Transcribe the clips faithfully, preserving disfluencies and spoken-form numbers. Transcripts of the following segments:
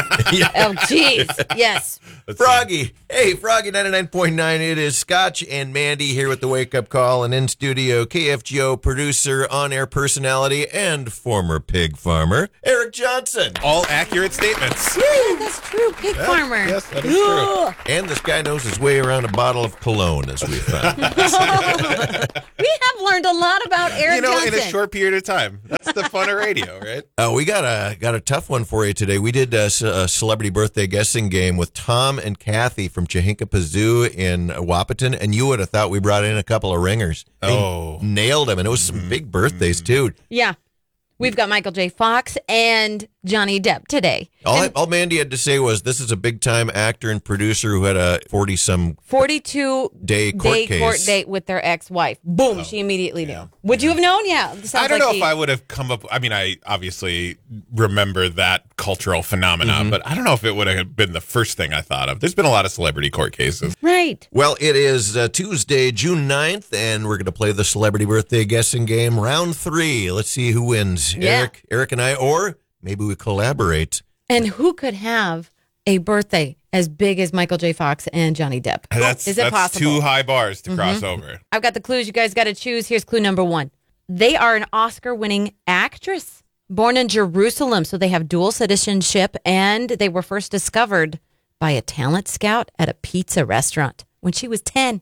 Oh, jeez. Yes. Let's Froggy. see. Hey, Froggy ninety-nine point nine. It is Scotch and Mandy here with the Wake Up Call, and in studio, K F G O producer, on-air personality, and former pig farmer, Eric Johnson. All accurate statements. Yeah, that's true. Pig farmer. Yes, that is true. And this guy knows his way around a bottle of cologne, as we found. We have learned a lot about Eric You know, Johnson. in a short period of time. That's the fun of radio, right? Uh, we got a got a tough one for you today. We did a, a celebrity birthday guessing game with Tom and Kathy from Chihinkapazoo in Wapaton, and you would have thought we brought in a couple of ringers. They Oh. nailed them, and it was some big birthdays too. Yeah. We've got Michael J. Fox and Johnny Depp today. All, all Mandy had to say was, "This is a big time actor and producer who had a forty some forty-two day court day case." court date with their ex-wife. Boom, she immediately knew. Would you have known? Yeah. Sounds I don't like know she- if I would have come up. I mean, I obviously remember that cultural phenomenon, but I don't know if it would have been the first thing I thought of. There's been a lot of celebrity court cases. Right. Well, it is uh, Tuesday, June ninth, and we're going to play the celebrity birthday guessing game, round three. Let's see who wins. Yeah. Eric, Eric and I, or maybe we collaborate. And who could have a birthday as big as Michael J. Fox and Johnny Depp? That's, Is it that's possible? two high bars to cross over. I've got the clues. You guys got to choose. Here's clue number one. They are an Oscar-winning actress born in Jerusalem, so they have dual citizenship, and they were first discovered by a talent scout at a pizza restaurant when she was ten.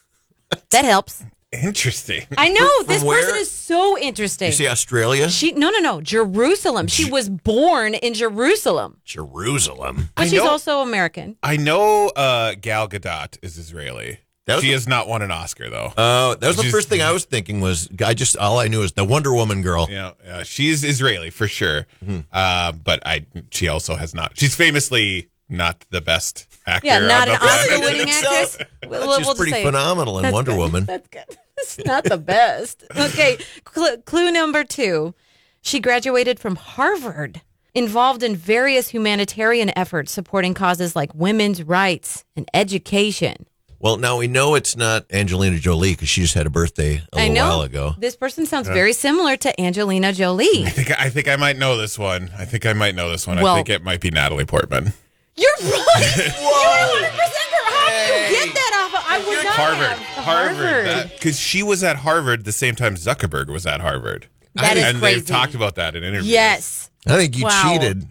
That helps. Interesting. I know. From This where? person is so interesting. You see Australia? She no no no Jerusalem. She was born in Jerusalem, Jerusalem. but I she's know- also American. I know uh, Gal Gadot is Israeli. That was She the- has not won an Oscar, though. Oh, that was the She's- first thing I was thinking was, I just, all I knew is the Wonder Woman girl. Yeah, yeah, she's Israeli for sure. Uh, but I, she also has not. She's famously not the best actor. Yeah, not on an the planet. Oscar-winning actress. We'll, She's we'll just pretty say- phenomenal in That's Wonder good. Woman. That's good. It's not the best. Okay, clue, clue number two. She graduated from Harvard, involved in various humanitarian efforts supporting causes like women's rights and education. Well, now we know it's not Angelina Jolie because she just had a birthday a I little know. while ago. This person sounds very similar to Angelina Jolie. I think I think I might know this one. I think I might know this one. Well- I think it might be Natalie Portman. You're right. You're one hundred percent correct. How did you Hey. get that off of? I would not Harvard, have. Harvard, because she was at Harvard the same time Zuckerberg was at Harvard. That is and crazy. they've talked about that in interviews. Yes. I think you Wow. cheated.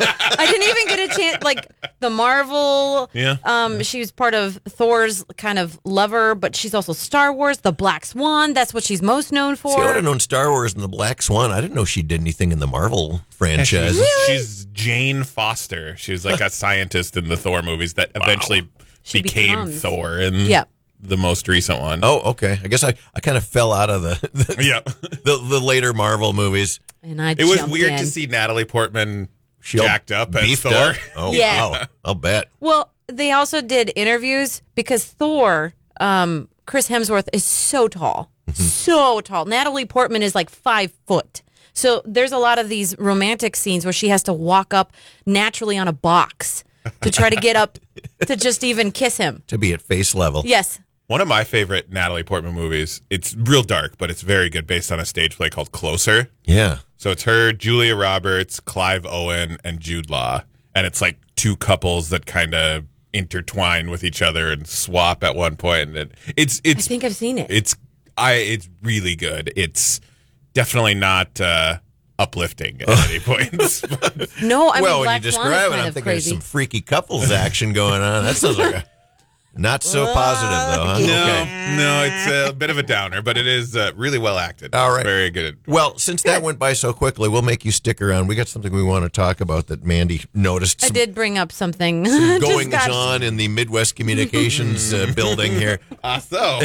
I didn't even get a chance. Like the Marvel, Yeah. um, she was part of Thor's kind of lover, but she's also Star Wars, the Black Swan. That's what she's most known for. See, I would have known Star Wars and the Black Swan. I didn't know she did anything in the Marvel franchise. She's, she's Jane Foster. She was like a scientist in the Thor movies that eventually She became becomes- Thor in Yep. the most recent one. Oh, okay. I guess I, I kind of fell out of the the, Yeah. the the later Marvel movies. And I It was jumped weird in. to see Natalie Portman She all jacked up as beefed Thor. up. Oh, Yeah. wow. I'll bet. Well, they also did interviews because Thor, um, Chris Hemsworth is so tall, so tall. Natalie Portman is like five foot. So there's a lot of these romantic scenes where she has to walk up naturally on a box to try to get up to just even kiss him. To be at face level. Yes. One of my favorite Natalie Portman movies, it's real dark, but it's very good, based on a stage play called Closer. Yeah. So it's her, Julia Roberts, Clive Owen, and Jude Law. And it's like two couples that kind of intertwine with each other and swap at one point. And it, it's I it's think I've seen it. it's I it's really good. It's definitely not uh, uplifting at any points. No, I well, mean, when Black you Swan is describe it, kind I'm of thinking crazy. of some freaky couples action going on. That sounds like a not so positive, though. Huh? no, Okay. no, it's a bit of a downer, but it is uh, really well acted. All right. Very good. Well, since that went by so quickly, we'll make you stick around. We got something we want to talk about that Mandy noticed. I Some did bring up something. goings Just got- on in the Midwest Communications uh, building here. Ah, so.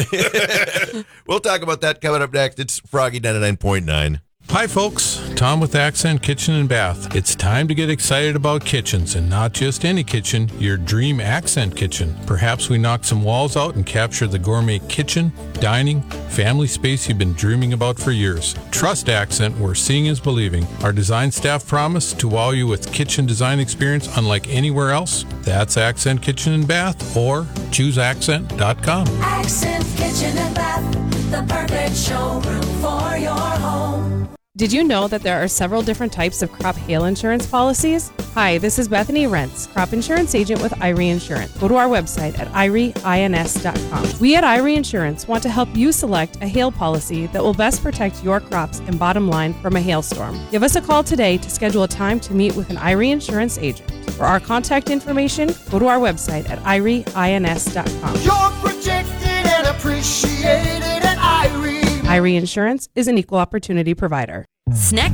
We'll talk about that coming up next. It's Froggy ninety-nine point nine. Hi folks, Tom with Accent Kitchen and Bath. It's time to get excited about kitchens, and not just any kitchen, your dream accent kitchen. Perhaps we knock some walls out and capture the gourmet kitchen, dining, family space you've been dreaming about for years. Trust Accent, where seeing is believing. Our design staff promise to wow you with kitchen design experience unlike anywhere else. That's Accent Kitchen and Bath, or choose accent dot com. Accent Kitchen and Bath, the perfect showroom for your home. Did you know that there are several different types of crop hail insurance policies? Hi, this is Bethany Rentz, crop insurance agent with Irie Insurance. Go to our website at irie ins dot com. We at Irie Insurance want to help you select a hail policy that will best protect your crops and bottom line from a hailstorm. Give us a call today to schedule a time to meet with an Irie Insurance agent. For our contact information, go to our website at irie ins dot com. You're protected and appreciated at Irie. Irie Insurance is an equal opportunity provider. Snack